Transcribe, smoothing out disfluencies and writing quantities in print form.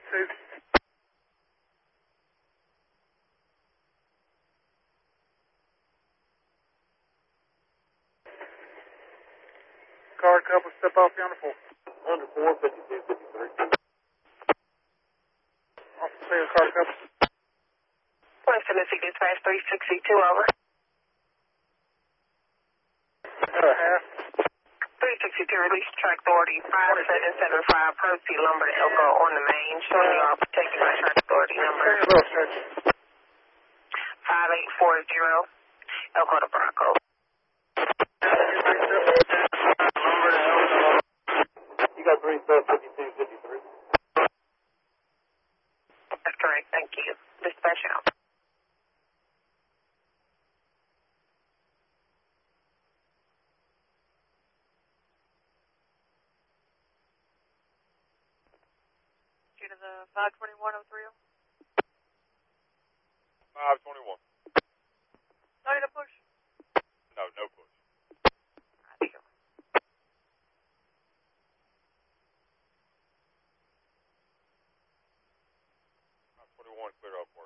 2. Car couple, step off yonder 4. Under 4, 52, 53. Off the field, car couple. West Tennessee Dispatch 362, over. Half. 362, release track authority 5775, proceed lumber to Elko on the main, showing you are protected by track authority number 5840, Elko to Bronco. You got 3 sub 52, 53. That's correct, thank you. Dispatch out. To the 521-030. 521. No need to push. No, no push. 521, clear up.